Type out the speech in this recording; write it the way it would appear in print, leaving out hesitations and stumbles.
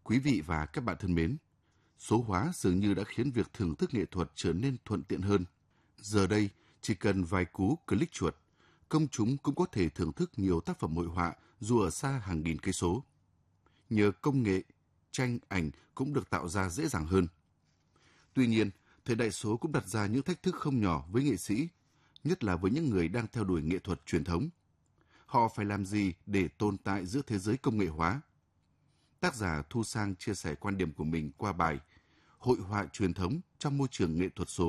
Quý vị và các bạn thân mến, số hóa dường như đã khiến việc thưởng thức nghệ thuật trở nên thuận tiện hơn. Giờ đây, chỉ cần vài cú click chuột, công chúng cũng có thể thưởng thức nhiều tác phẩm hội họa dù ở xa hàng nghìn cây số. Nhờ công nghệ, tranh ảnh cũng được tạo ra dễ dàng hơn. Tuy nhiên, thời đại số cũng đặt ra những thách thức không nhỏ với nghệ sĩ, nhất là với những người đang theo đuổi nghệ thuật truyền thống. Họ phải làm gì để tồn tại giữa thế giới công nghệ hóa? Tác giả Thu Sang chia sẻ quan điểm của mình qua bài Hội họa truyền thống trong môi trường nghệ thuật số.